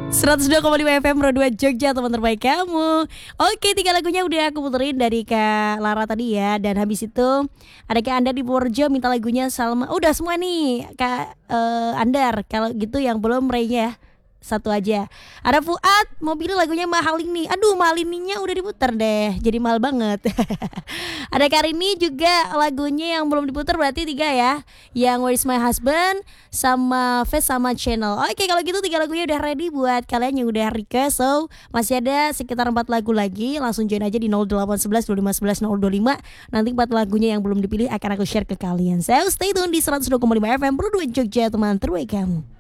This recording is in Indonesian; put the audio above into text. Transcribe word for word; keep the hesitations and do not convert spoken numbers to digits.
seratus dua koma lima F M Pro dua Jogja, teman terbaik kamu. Oke, tiga lagunya udah aku puterin dari Kak Lara tadi ya. Dan habis itu ada Kak Andar di Purworejo minta lagunya Salma. Udah semua nih Kak eh, Andar. Kalau gitu yang belum Rey-nya satu aja. Ada Fuad mau pilih lagunya Mahal Ini. Aduh, Mahal Ininya udah diputar deh, jadi mahal banget. Ada Karini juga lagunya yang belum diputar, berarti tiga ya. Yang Where's My Husband sama Face sama Channel. Oke, kalau gitu tiga lagunya udah ready buat kalian yang udah request. So masih ada sekitar empat lagu lagi. Langsung join aja di nol delapan satu satu dua lima satu satu nol dua lima. Nanti empat lagunya yang belum dipilih akan aku share ke kalian. So stay tune di seratus dua koma lima F M Pro dua Jogja, teman terbaik kamu.